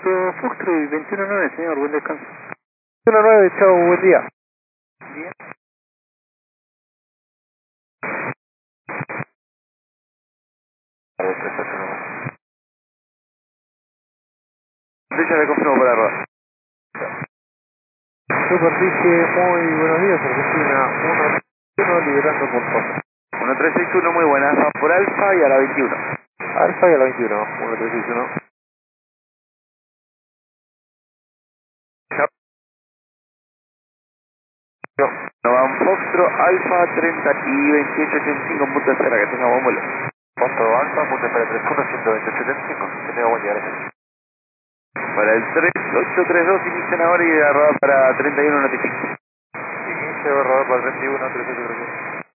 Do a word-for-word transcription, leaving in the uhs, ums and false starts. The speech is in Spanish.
Alto Foxtrot veintiuno nueve, señor, buen descanso. veintiuno nueve, chao, buen día. Bien. Ya le confirmo para arroba. Superficie, muy buenos días, Argentina. uno uno liberando por favor. uno tres seis uno, muy buenas. Va por Alfa y a la veintiuno. Alfa y a la veintiuno. uno tres seis uno. No, no van Foxtrot, Alfa treinta y veintiocho ochenta y cinco, punto cero, que tenga buen vuelo. Foxtrot Alfa, punto treinta y uno, ciento veintiocho ochenta y cinco. Que tenga buen día, gracias. Para el tres ocho tres dos inician ahora y la rodada para treinta y uno notifica. Inicio, rodar para el treinta y uno, treinta y uno.